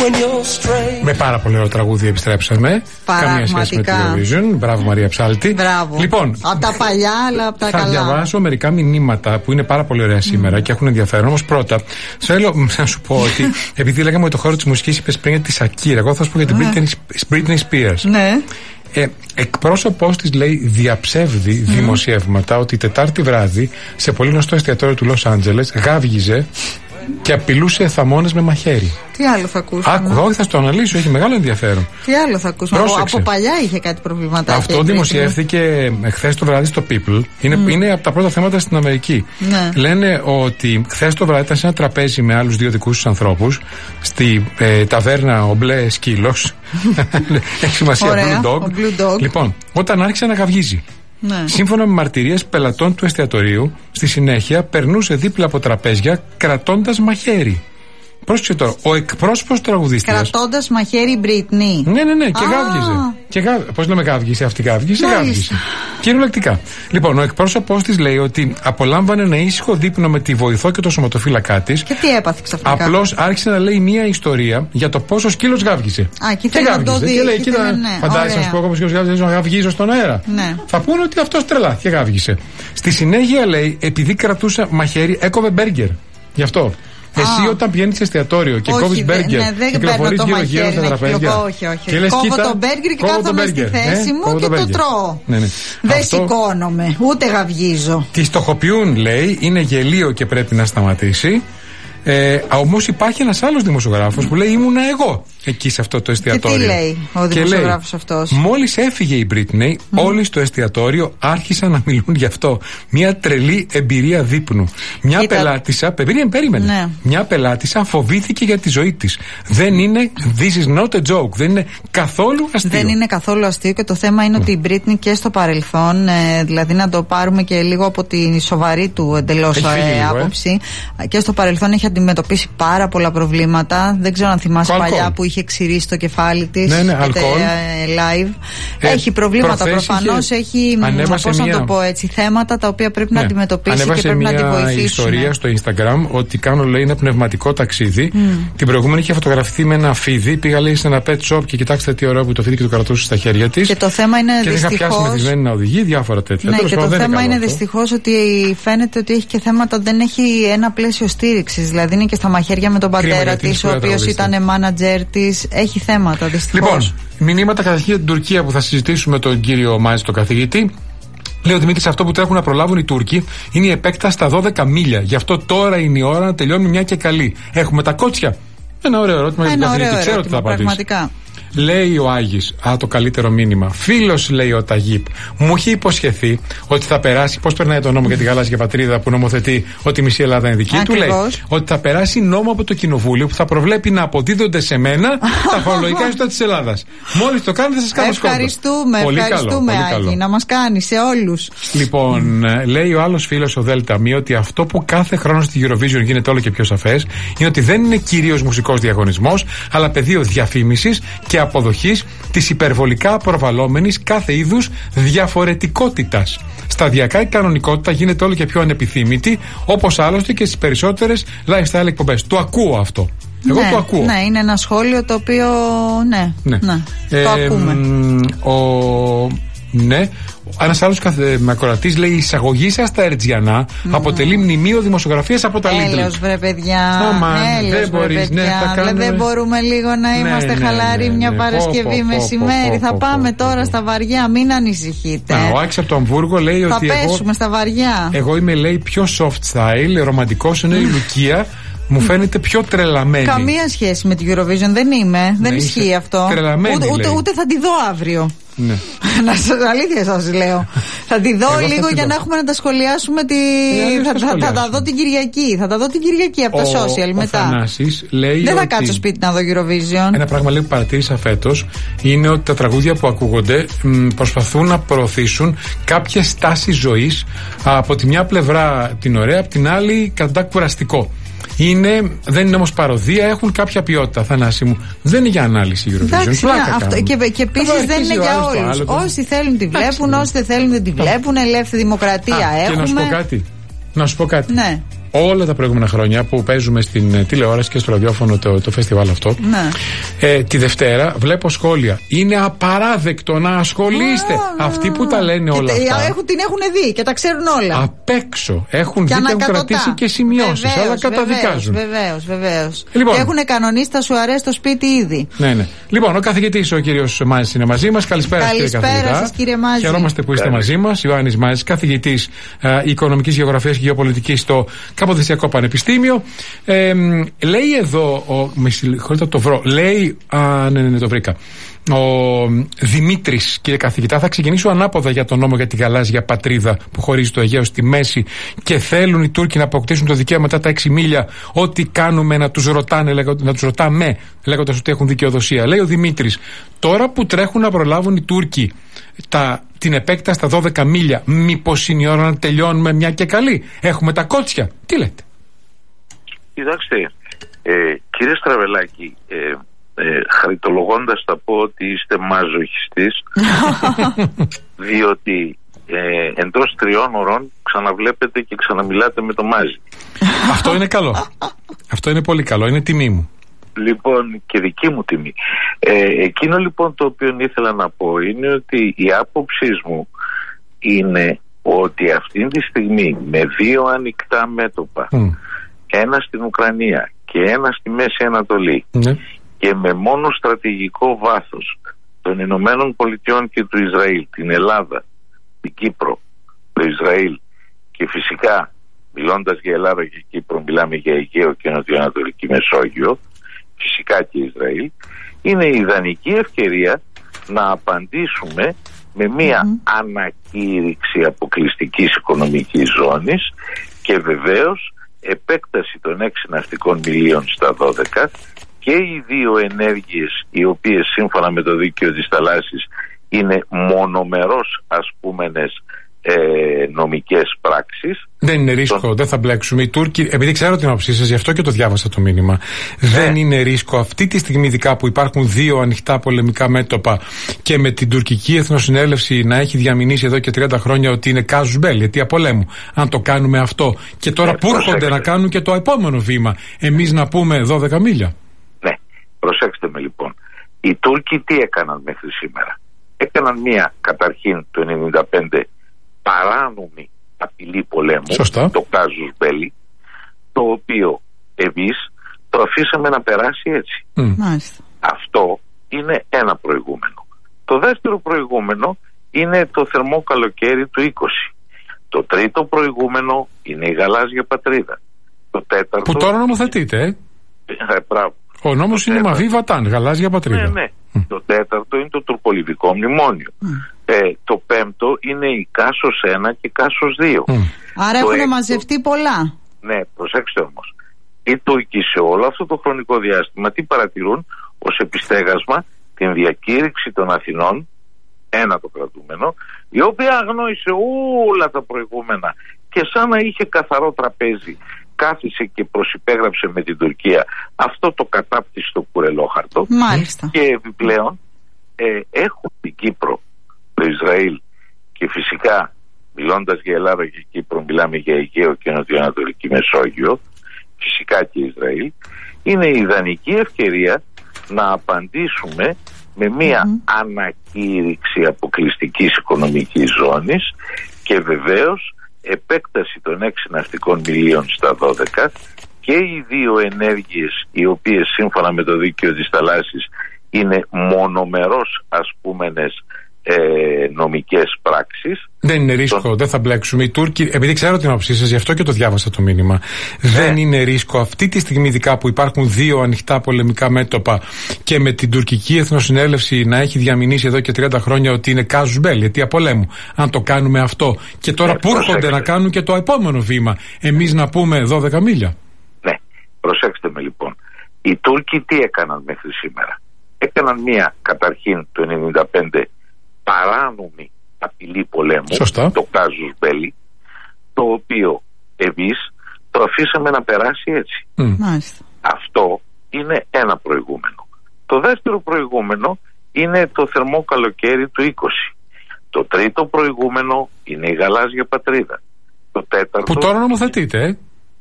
Με πάρα πολύ ωραίο τραγούδι επιστρέψαμε. Καμία σχέση με την Eurovision. Μπράβο Μαρία Ψάλτη. Μπράβο. Λοιπόν, από τα παλιά, αλλά από τα καλά. Θα διαβάσω μερικά μηνύματα που είναι πάρα πολύ ωραία σήμερα και έχουν ενδιαφέρον. Όμως πρώτα, θέλω να σου πω ότι επειδή λέγαμε ότι το χώρο της μουσικής είπες πριν για τη Σακύρα, εγώ θα σου πω για την Britney Spears. Ναι. Εκπρόσωπός της λέει διαψεύδει δημοσιεύματα ότι Τετάρτη βράδυ σε πολύ γνωστό εστιατόριο του Λος Άντζελες γάβγιζε και απειλούσε θαμώνες με μαχαίρι. Τι άλλο θα ακούσουμε? Άκουγα, όχι, θα στο αναλύσω, έχει μεγάλο ενδιαφέρον. Τι άλλο θα ακούσουμε? Από παλιά είχε κάτι προβλήματα. Αυτό δημοσιεύθηκε χθες το βράδυ στο People. Είναι από τα πρώτα θέματα στην Αμερική. Ναι. Λένε ότι χθες το βράδυ ήταν σε ένα τραπέζι με άλλους δύο δικούς τους ανθρώπους στη ταβέρνα ο Μπλε Σκύλος. Έχει σημασία. Ωραία, Blue Dog. Λοιπόν, όταν άρχισε να γαυγίζει. Ναι. Σύμφωνα με μαρτυρίες πελατών του εστιατορίου, στη συνέχεια περνούσε δίπλα από τραπέζια κρατώντας μαχαίρι. Πρόσεξε τώρα, ο εκπρόσωπος τραγουδίστριας. Κρατώντας μαχαίρι Britney. Ναι, και γάβγιζε. Πώς λέμε γάβγιζε, αυτή γάβγιζε. Κυριολεκτικά. Λοιπόν, ο εκπρόσωπος της λέει ότι απολάμβανε ένα ήσυχο δείπνο με τη βοηθό και το σωματοφύλακά της. Και τι έπαθε ξαφνικά? Απλώς άρχισε να λέει μία ιστορία για το πόσο σκύλος γάβγιζε. Και γάβγιζε. Και λέει, φαντάζεσαι να σου πω όπως σκύλος γάβγιζε, να γαβγίζω στον αέρα. Ναι. Θα πούνε ότι αυτός τρελά και γάβγισε. Στη συνέχεια λέει, επειδή κρατούσε μαχαίρι, έκοβε μπέργκερ. Γι' αυτό. Εσύ όταν πηγαίνεις σε εστιατόριο και κόβεις μπέργκερ και κυκλοφορείς γύρω-γύρω στα τραπέζια. Όχι. Κόβω το μπέργκερ και κάθομαι στη θέση μου και το τρώω. Δεν σηκώνομαι, ούτε γαυγίζω. Τι στοχοποιούν, λέει, είναι γελίο και πρέπει να σταματήσει. Όμως υπάρχει ένας άλλος δημοσιογράφος που λέει ήμουνα εγώ εκεί σε αυτό το εστιατόριο. Και τι λέει ο δημοσιογράφος αυτός? Μόλις έφυγε η Britney, όλοι στο εστιατόριο άρχισαν να μιλούν γι' αυτό. Μια τρελή εμπειρία δείπνου. Μια πελάτησα, περίμενε. Ναι. Μια πελάτησα φοβήθηκε για τη ζωή της. Δεν είναι, this is not a joke. Δεν είναι καθόλου αστείο. Δεν είναι καθόλου αστείο και το θέμα είναι ότι η Britney και στο παρελθόν, δηλαδή να το πάρουμε και λίγο από τη σοβαρή του εντελώς άποψη, και στο παρελθόν έχει αντιμετωπίσει πάρα πολλά προβλήματα. Δεν ξέρω αν θυμάσαι παλιά που είχε ξηρίσει το κεφάλι της. Ναι, live. Έχει προβλήματα προφανώς. Έχει, πώς να το πω έτσι, θέματα τα οποία πρέπει να αντιμετωπίσει και πρέπει να τη βοηθήσει. Ανέβασε μια ιστορία στο Instagram ότι κάνω, λέει, ένα πνευματικό ταξίδι. Την προηγούμενη είχε φωτογραφηθεί με ένα φίδι. Πήγα, λέει, σε ένα pet shop και κοιτάξτε τι ωραίο που το φίδι και το κρατούσε στα χέρια της. Και το θέμα είναι δυστυχώς. Και είχα πιάσει μεθυσμένη να οδηγεί, διάφορα τέτοια. Ναι, και το θέμα είναι δυστυχώς ότι φαίνεται ότι έχει και θέματα, δεν έχει ένα πλαίσιο στήριξης. Δηλαδή είναι και στα μαχαίρια με τον πατέρα της, ο οποίος ήταν μάνατζερ της. Έχει θέματα δυστυχώς. Λοιπόν, μηνύματα καταρχήν για την Τουρκία που θα συζητήσουμε με τον κύριο Μάζη, τον καθηγητή. Λέει ο Δημήτρης, αυτό που τρέχουν να προλάβουν οι Τούρκοι είναι η επέκταση στα 12 μίλια. Γι' αυτό τώρα είναι η ώρα να τελειώνει μια και καλή. Έχουμε τα κότσια. Ένα ωραίο ερώτημα για τον καθηγητή. Ξέρω τι θα απαντήσει. Πραγματικά. Λέει ο Άγης, το καλύτερο μήνυμα. Φίλος, λέει ο Ταγίπ, μου είχε υποσχεθεί ότι θα περάσει. Πώς περνάει το νόμο για τη γαλάζια πατρίδα που νομοθετεί ότι η μισή Ελλάδα είναι δική του? Λέει ότι θα περάσει νόμο από το Κοινοβούλιο που θα προβλέπει να αποδίδονται σε μένα τα φορολογικά έσοδα της Ελλάδας. Μόλις το κάνετε, θα σας κάνω σκόπτο. Ευχαριστούμε, Άγη, να μας κάνει σε όλους. Λοιπόν, λέει ο άλλος φίλος, ο Δέλτα Μη, ότι αυτό που κάθε χρόνο στη Eurovision γίνεται όλο και πιο σαφές είναι ότι δεν είναι κυρίως μουσικός διαγωνισμός, αλλά πεδίο διαφήμισης και αποδοχής της υπερβολικά προβαλλόμενης κάθε είδους διαφορετικότητας. Σταδιακά η κανονικότητα γίνεται όλο και πιο ανεπιθύμητη, όπως άλλωστε και στις περισσότερες lifestyle εκπομπές. Το ακούω αυτό. Εγώ το ακούω. Ναι, είναι ένα σχόλιο το οποίο. Ναι. Το ακούμε. Ναι. Ένας άλλος ακροατής λέει: η εισαγωγή σας στα Ερτζιανά αποτελεί μνημείο δημοσιογραφίας από τα Lidl. Έλεος, βρε παιδιά. Δεν μπορείς, δεν μπορούμε λίγο να είμαστε χαλαροί μια Παρασκευή μεσημέρι. Θα πάμε τώρα στα βαριά, μην ανησυχείτε. Ο Άκης από το Αμβούργο λέει ότι. Θα πέσουμε στα βαριά. Εγώ είμαι, λέει, πιο soft style, ρομαντικός, ενώ η Λουκία μου φαίνεται πιο τρελαμένη. Καμία σχέση με την Eurovision δεν είμαι. Δεν ισχύει αυτό. Ούτε θα τη δω αύριο. Ναι. Αλήθεια σας λέω. Θα τη δω λίγο για να έχουμε να τα σχολιάσουμε. Θα τα δω την Κυριακή. Θα τα δω την Κυριακή από τα social μετά. Δεν θα κάτσω σπίτι να δω Eurovision. Ένα πράγμα, λέει, που παρατήρησα φέτος είναι ότι τα τραγούδια που ακούγονται προσπαθούν να προωθήσουν κάποια στάση ζωής. Από τη μια πλευρά την ωραία, από την άλλη κατά κουραστικό. Δεν είναι όμως παροδία, έχουν κάποια ποιότητα. Θανάση μου, δεν είναι για ανάλυση η Eurovision. Και επίσης δεν είναι για όλους. Όσοι θέλουν τη βλέπουν, όσοι δεν θέλουν δεν τη βλέπουν. Ελεύθερη δημοκρατία έχουμε. Και να σου πω κάτι. Ναι. όλα τα προηγούμενα χρόνια που παίζουμε στην τηλεόραση και στο ραδιόφωνο το φεστιβάλ αυτό. Ναι. Τη Δευτέρα βλέπω σχόλια. Είναι απαράδεκτο να ασχολείστε. Αυτοί που τα λένε όλα αυτά. Την έχουν δει και τα ξέρουν όλα. Απ' έξω. Έχουν δει και έχουν κρατήσει και σημειώσεις. Αλλά καταδικάζουν. Βεβαίως. Λοιπόν, και έχουν κανονίσει τα σουαρέ στο σπίτι ήδη. Ναι. Λοιπόν, ο καθηγητής ο κύριος Μάζης είναι μαζί μας. Καλησπέρα σας, κύριε Μάζη. Χαιρόμαστε που είστε μαζί μας. Ιωάννης Μάζης, καθηγητής Οικονομικής Γεωγραφίας και Γεωπολιτικής στο Καποδιστριακό Πανεπιστήμιο. Λέει εδώ, με συγχωρείτε το βρω, λέει, ναι, το βρήκα. Ο Δημήτρης, κύριε καθηγητά, θα ξεκινήσω ανάποδα για τον νόμο για τη γαλάζια πατρίδα που χωρίζει το Αιγαίο στη μέση και θέλουν οι Τούρκοι να αποκτήσουν το δικαίωμα μετά τα 6 μίλια. Ό,τι κάνουμε να τους ρωτάμε, λέγοντας ότι έχουν δικαιοδοσία. Λέει ο Δημήτρης, τώρα που τρέχουν να προλάβουν οι Τούρκοι την επέκταση στα 12 μίλια, μήπως είναι η ώρα να τελειώνουμε μια και καλή? Έχουμε τα κότσια. Τι λέτε? Κοιτάξτε, κύριε Στραβελάκη, χαριτολογώντας θα πω ότι είστε μαζοχιστής διότι εντός 3 ώρων ξαναβλέπετε και ξαναμιλάτε με το Μάζη. Αυτό είναι καλό. Αυτό είναι πολύ καλό. Είναι τιμή μου. Λοιπόν, και δική μου τιμή. Εκείνο λοιπόν το οποίο ήθελα να πω είναι ότι η άποψή μου είναι ότι αυτή τη στιγμή με 2 ανοιχτά μέτωπα, ένα στην Ουκρανία και ένα στη Μέση Ανατολή, και με μόνο στρατηγικό βάθος των Ηνωμένων Πολιτειών και του Ισραήλ, την Ελλάδα, την Κύπρο, το Ισραήλ, και φυσικά μιλώντας για Ελλάδα και Κύπρο μιλάμε για Αιγαίο και Νοτιοανατολική Μεσόγειο, φυσικά και Ισραήλ, είναι η ιδανική ευκαιρία να απαντήσουμε με μια ανακήρυξη αποκλειστικής οικονομικής ζώνης και βεβαίως επέκταση των 6 ναυτικών μιλίων στα 12 και οι 2 ενέργειες οι οποίες σύμφωνα με το δίκαιο της θαλάσσης είναι μονομερώς ασκούμενες νομικές πράξεις. Δεν είναι ρίσκο, δεν θα μπλέξουμε. Οι Τούρκοι, επειδή ξέρω την άποψή σας, γι' αυτό και το διάβασα το μήνυμα. Δεν είναι ρίσκο αυτή τη στιγμή, ειδικά που υπάρχουν 2 ανοιχτά πολεμικά μέτωπα και με την τουρκική εθνοσυνέλευση να έχει διαμηνήσει εδώ και 30 χρόνια ότι είναι casus belli, αιτία πολέμου. Αν το κάνουμε αυτό και τώρα που έρχονται να κάνουν και το επόμενο βήμα, εμείς να πούμε 12 μίλια. Ναι, προσέξτε με λοιπόν. Οι Τούρκοι τι έκαναν μέχρι σήμερα? Έκαναν μία καταρχήν το 1995 παράνομη απειλή πολέμου, το casus belli, το οποίο εμείς το αφήσαμε να περάσει έτσι. Αυτό είναι ένα προηγούμενο. Το δεύτερο προηγούμενο είναι το θερμό καλοκαίρι του 20. Το τρίτο προηγούμενο είναι η γαλάζια πατρίδα. Το τέταρτο... Που τώρα νομοθετείτε, Ο νόμος είναι Μαβί Βατάν, γαλάζια πατρίδα. Ναι. Το τέταρτο είναι το τουρκολιβικό μνημόνιο. Το πέμπτο είναι η Κάσος 1 και Κάσος 2. Άρα έχουν μαζευτεί πολλά. Ναι, προσέξτε όμως. Οι Τούρκοι σε όλο αυτό το χρονικό διάστημα τι παρατηρούν? Ως επιστέγασμα την διακήρυξη των Αθηνών, ένα το κρατούμενο, η οποία αγνόησε όλα τα προηγούμενα και σαν να είχε καθαρό τραπέζι κάθισε και προσυπέγραψε με την Τουρκία αυτό το κατάπτυστο κουρελόχαρτο. Μάλιστα. Και επιπλέον έχουν την Κύπρο, το Ισραήλ και φυσικά μιλώντας για Ελλάδα και Κύπρο μιλάμε για Αιγαίο και Νοτιοανατολική Μεσόγειο, φυσικά και Ισραήλ, είναι η ιδανική ευκαιρία να απαντήσουμε με μια ανακήρυξη αποκλειστικής οικονομικής ζώνης και βεβαίως επέκταση των 6 ναυτικών μιλίων στα 12 και οι 2 ενέργειες οι οποίες σύμφωνα με το δίκαιο της θαλάσσης είναι μονομερώς ασκούμενες νομικές πράξεις. Δεν είναι ρίσκο, δεν θα μπλέξουμε. Οι Τούρκοι, επειδή ξέρω την άποψή σας, γι' αυτό και το διάβασα το μήνυμα. Δεν είναι ρίσκο αυτή τη στιγμή, ειδικά που υπάρχουν 2 ανοιχτά πολεμικά μέτωπα και με την τουρκική εθνοσυνέλευση να έχει διαμηνήσει εδώ και 30 χρόνια ότι είναι casus belli, αιτία πολέμου. Αν το κάνουμε αυτό και τώρα που έρχονται να κάνουν και το επόμενο βήμα, εμείς να πούμε 12 μίλια. Ναι, προσέξτε με λοιπόν. Οι Τούρκοι τι έκαναν μέχρι σήμερα? Έκαναν μία καταρχήν το 1995 παράνομη απειλή πολέμου, το casus belli, το οποίο εμείς το αφήσαμε να περάσει έτσι. Αυτό είναι ένα προηγούμενο. Το δεύτερο προηγούμενο είναι το θερμό καλοκαίρι του 20. Το τρίτο προηγούμενο είναι η γαλάζια πατρίδα. Το τέταρτο... Που τώρα νομοθετείτε,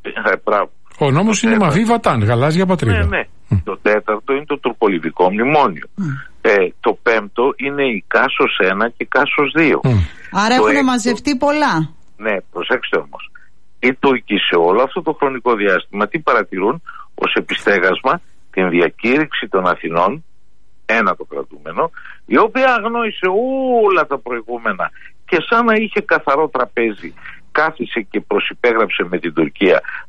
Ο νόμος είναι Μαβί Βατάν, γαλάζια πατρίδα. Ναι. Το τέταρτο είναι το τουρκολιβικό μνημόνιο. Το πέμπτο είναι η Κάσος 1 και Κάσος 2. Άρα έχουν μαζευτεί πολλά. Ναι, προσέξτε όμως. Οι Τούρκοι σε όλο αυτό το χρονικό διάστημα τι παρατηρούν ως επιστέγασμα? Την διακήρυξη των Αθηνών, ένα το κρατούμενο, η οποία αγνόησε όλα τα προηγούμενα και σαν να είχε καθαρό τραπέζι κάθισε και προσυπέγραψε με την Τουρκία